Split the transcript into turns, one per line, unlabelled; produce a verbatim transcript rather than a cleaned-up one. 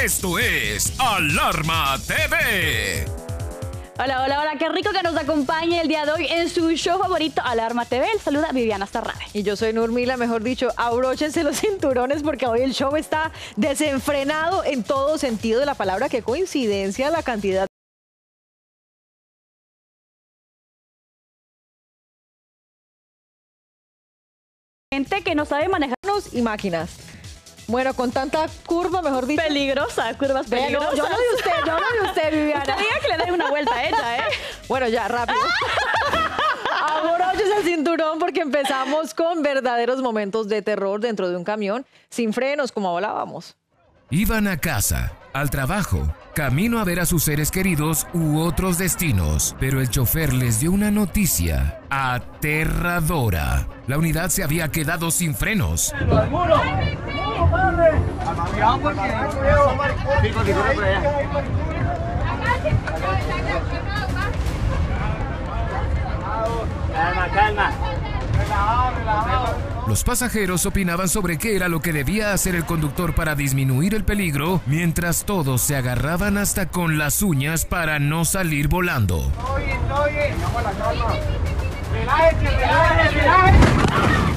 Esto es Alarma T V.
Hola, hola, hola, qué rico que nos acompañe el día de hoy en su show favorito, Alarma T V. El saluda Viviana Starrave.
Y yo soy Nurmila, mejor dicho, abróchense los cinturones porque hoy el show está desenfrenado en todo sentido de la palabra. Qué coincidencia la cantidad
Gente que no sabe manejarnos
y máquinas. Bueno, con tanta curva, mejor dicho.
peligrosa, curvas
Vea, no,
peligrosas.
yo no de usted, yo no de usted, Viviana.
Usted diga que le dé una vuelta a ella, ¿eh?
Bueno, ya, rápido. Abróchese el cinturón porque empezamos con verdaderos momentos de terror dentro de un camión sin frenos, como hablábamos.
Iban a casa, al trabajo, camino a ver a sus seres queridos u otros destinos, pero el chofer les dio una noticia aterradora. La unidad se había quedado sin frenos.
Calma, calma.
Los pasajeros opinaban sobre qué era lo que debía hacer el conductor para disminuir el peligro, mientras todos se agarraban hasta con las uñas para no salir volando.
Oye, oye, vamos a la calma. Relájese, relájese, relájese.